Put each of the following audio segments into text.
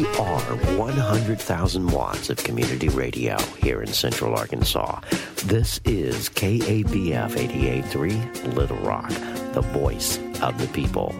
Are 100,000 watts of community radio here in Central Arkansas. This is KABF 88.3 Little Rock, the voice of the people.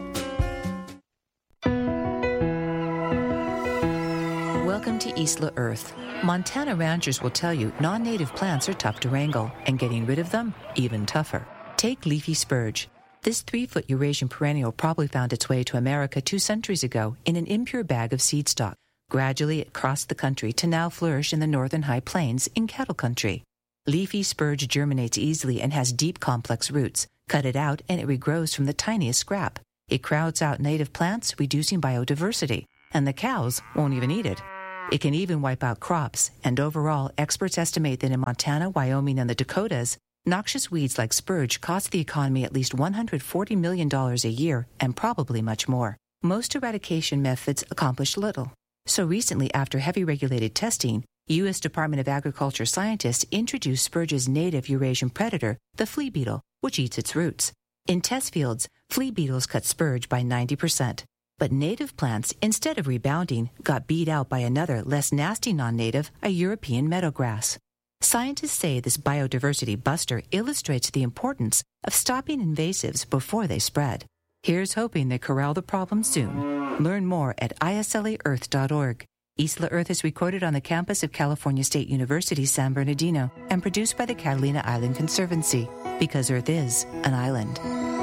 Welcome to Isla Earth. Montana ranchers will tell you non-native plants are tough to wrangle, and getting rid of them, even tougher. Take leafy spurge. This 3-foot Eurasian perennial probably found its way to America 2 centuries ago in an impure bag of seed stock. Gradually, it crossed the country to now flourish in the northern high plains in cattle country. Leafy spurge germinates easily and has deep, complex roots. Cut it out, and it regrows from the tiniest scrap. It crowds out native plants, reducing biodiversity, and the cows won't even eat it. It can even wipe out crops, and overall, experts estimate that in Montana, Wyoming, and the Dakotas, noxious weeds like spurge cost the economy at least $140 million a year, and probably much more. Most eradication methods accomplish little. So recently, after heavy regulated testing, U.S. Department of Agriculture scientists introduced spurge's native Eurasian predator, the flea beetle, which eats its roots. In test fields, flea beetles cut spurge by 90%. But native plants, instead of rebounding, got beat out by another, less nasty non-native, a European meadowgrass. Scientists say this biodiversity buster illustrates the importance of stopping invasives before they spread. Here's hoping they corral the problem soon. Learn more at islaearth.org. Isla Earth is recorded on the campus of California State University, San Bernardino, and produced by the Catalina Island Conservancy, because Earth is an island.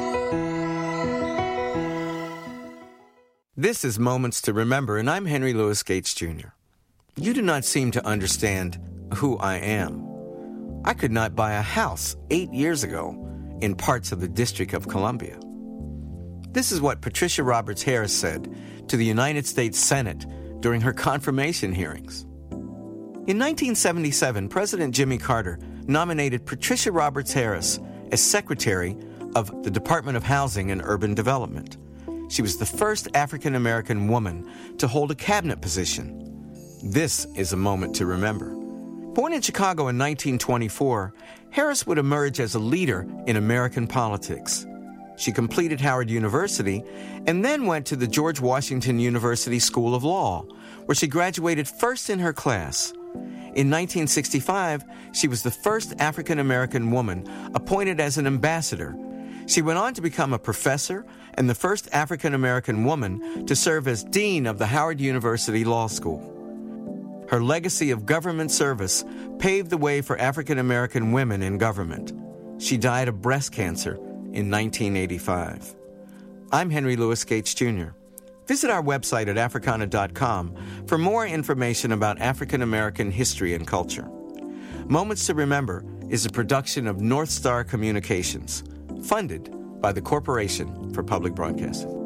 This is Moments to Remember, and I'm Henry Louis Gates, Jr. You do not seem to understand who I am. I could not buy a house 8 years ago in parts of the District of Columbia. This is what Patricia Roberts Harris said to the United States Senate during her confirmation hearings. In 1977, President Jimmy Carter nominated Patricia Roberts Harris as Secretary of the Department of Housing and Urban Development. She was the first African-American woman to hold a cabinet position. This is a moment to remember. Born in Chicago in 1924, Harris would emerge as a leader in American politics. She completed Howard University and then went to the George Washington University School of Law, where she graduated first in her class. In 1965, she was the first African-American woman appointed as an ambassador. She went on to become a professor and the first African-American woman to serve as dean of the Howard University Law School. Her legacy of government service paved the way for African-American women in government. She died of breast cancer in 1985. I'm Henry Louis Gates, Jr. Visit our website at Africana.com for more information about African-American history and culture. Moments to Remember is a production of North Star Communications, funded by the Corporation for Public Broadcasting.